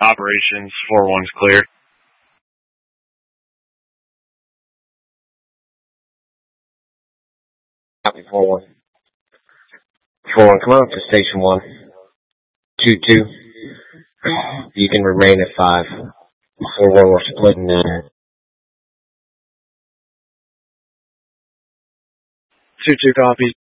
Operations 4-1's clear. Copy 4-1. 4-1, come on up to Station 1. 2-2. You can remain at 5. 4-1, we're splitting now. 2-2 copy.